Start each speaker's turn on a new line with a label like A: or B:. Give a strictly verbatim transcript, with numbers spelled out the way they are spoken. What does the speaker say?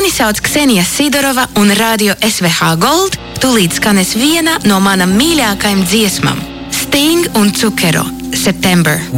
A: Mani sauc Ksenija Sidorova un Radio S V H Gold tūlīt skanes viena no manam mīļākajam dziesmam – Sting un Cukero – September.